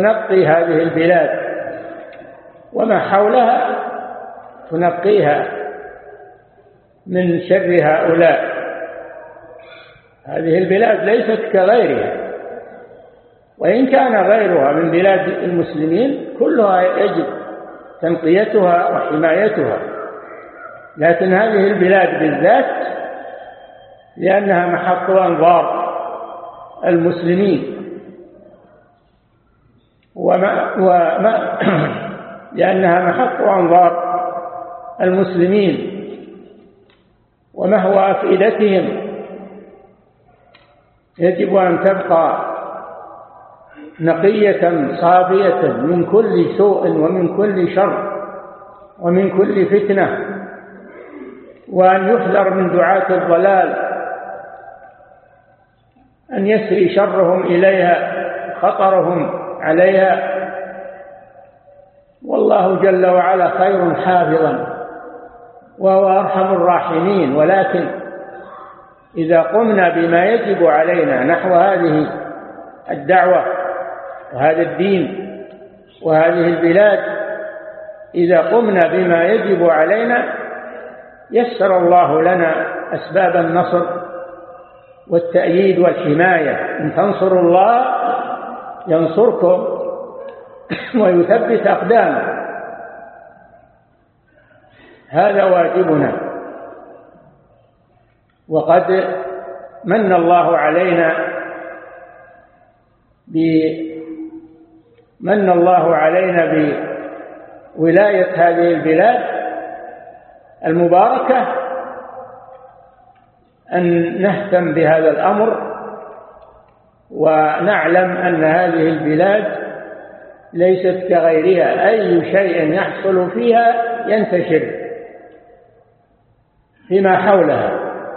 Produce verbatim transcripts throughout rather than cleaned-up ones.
تنقي هذه البلاد وما حولها، تنقيها من شر هؤلاء. هذه البلاد ليست كغيرها، وإن كان غيرها من بلاد المسلمين كلها يجب تنقيتها وحمايتها، لكن هذه البلاد بالذات لأنها محط أنظار المسلمين، وما وما لأنها محط أنظار المسلمين ومهوى أفئدتهم، يجب أن تبقى نقية صافية من كل سوء ومن كل شر ومن كل فتنة، وأن يحذر من دعاة الضلال أن يسري شرهم إليها خطرهم عليها. والله جل وعلا خير حافظا وهو أرحم الراحمين، ولكن إذا قمنا بما يجب علينا نحو هذه الدعوة وهذا الدين وهذه البلاد، إذا قمنا بما يجب علينا يسر الله لنا أسباب النصر والتأييد والحماية. إن تنصروا الله ينصركم ويثبت أقدامكم، هذا واجبنا. وقد من الله علينا من الله علينا بولاية هذه البلاد المباركة أن نهتم بهذا الأمر، ونعلم أن هذه البلاد ليست كغيرها، أي شيء يحصل فيها ينتشر فيما حولها،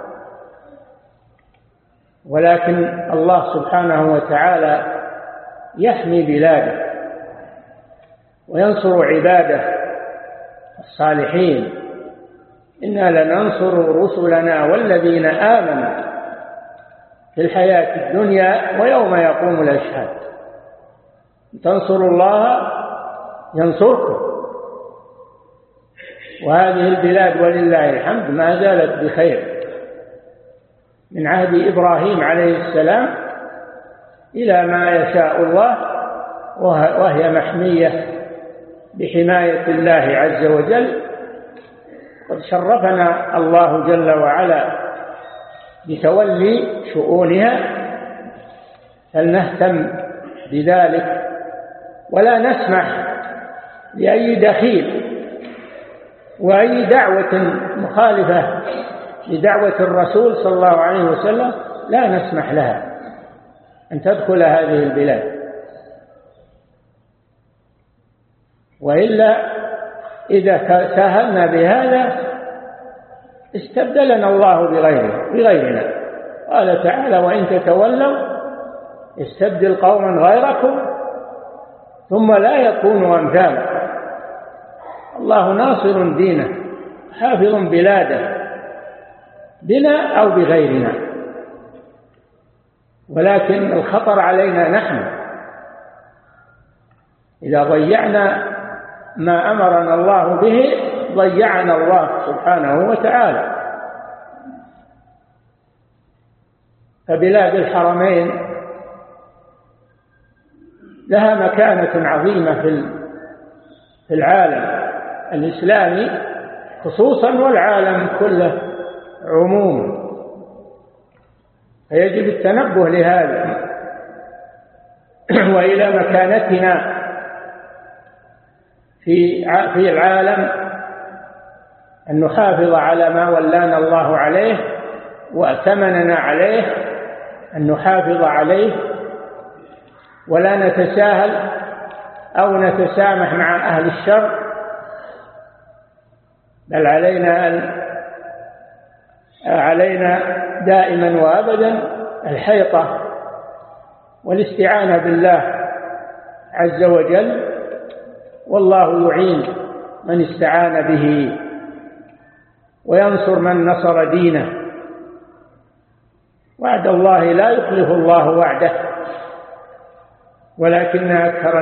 ولكن الله سبحانه وتعالى يحمي بلاده وينصر عباده الصالحين. إنا لننصر رسلنا والذين آمنوا في الحياة الدنيا ويوم يقوم الأشهاد. تنصروا الله ينصركم. وهذه البلاد ولله الحمد ما زالت بخير من عهد إبراهيم عليه السلام إلى ما يشاء الله، وهي محمية بحماية الله عز وجل. قد شرفنا الله جل وعلا بتولي شؤونها، فلنهتم بذلك ولا نسمح لأي دخيل وأي دعوة مخالفة لدعوة الرسول صلى الله عليه وسلم لا نسمح لها أن تدخل هذه البلاد، وإلا إذا ساهلنا بهذا استبدلنا الله بغيره بغيرنا. قال تعالى: وإن تتولوا يستبدل قوما غيركم ثم لا يكونوا أمثالكم. الله ناصر دينه حافظ بلاده بنا أو بغيرنا، ولكن الخطر علينا نحن إذا ضيعنا ما أمرنا الله به ضيعنا الله سبحانه وتعالى. فبلاد الحرمين لها مكانة عظيمة في العالم الإسلامي خصوصا والعالم كله عموما، فيجب التنبه لهذا وإلى مكانتنا في في العالم، أن نحافظ على ما ولانا الله عليه وأتمننا عليه، أن نحافظ عليه ولا نتساهل أو نتسامح مع أهل الشر، بل علينا أن علينا دائما وأبدا الحيطة والاستعانة بالله عز وجل، والله يعين من استعان به وينصر من نصر دينه. وعد الله لا يخلف الله وعده ولكن أكثر